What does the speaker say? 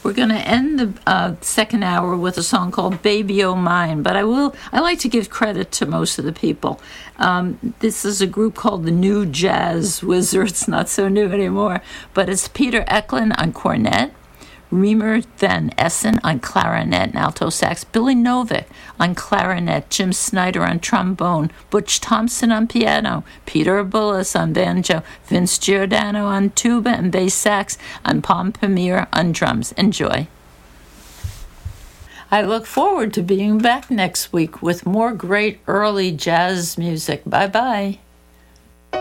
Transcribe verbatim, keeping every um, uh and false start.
We're going to end the uh, second hour with a song called Baby O' Mine, but I will, I like to give credit to most of the people. Um, this is a group called the New Jazz Wizards, not so new anymore, but it's Peter Eklund on cornet, Remer Van Essen on clarinet and alto sax, Billy Novick on clarinet, Jim Snyder on trombone, Butch Thompson on piano, Peter Bullis on banjo, Vince Giordano on tuba and bass sax, and Pom Pamir on drums. Enjoy. I look forward to being back next week with more great early jazz music. Bye-bye.